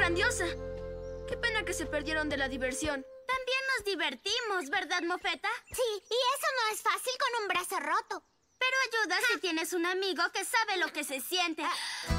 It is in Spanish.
grandiosa. Qué pena que se perdieron de la diversión. También nos divertimos, ¿verdad, Mofeta? Sí, y eso no es fácil con un brazo roto. Pero ayuda si tienes un amigo que sabe lo que se siente.